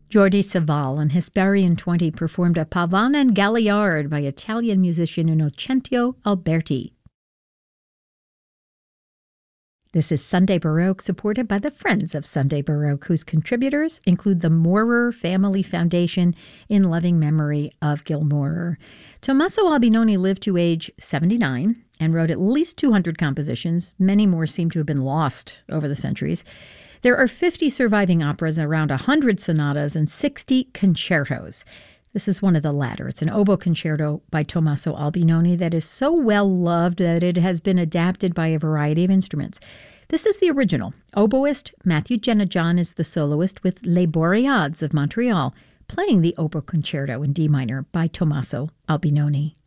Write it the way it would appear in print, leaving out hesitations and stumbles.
Jordi Savall and Hesperian 20 performed a Pavana and Galliard by Italian musician Innocentio Alberti. This is Sunday Baroque, supported by the Friends of Sunday Baroque, whose contributors include the Maurer Family Foundation in loving memory of Gil Maurer. Tommaso Albinoni lived to age 79 and wrote at least 200 compositions. Many more seem to have been lost over the centuries. There are 50 surviving operas, around 100 sonatas, and 60 concertos. This is one of the latter. It's an oboe concerto by Tommaso Albinoni that is so well loved that it has been adapted by a variety of instruments. This is the original. Oboist Matthew Genajon is the soloist, with Les Boreades of Montreal playing the oboe concerto in D minor by Tommaso Albinoni.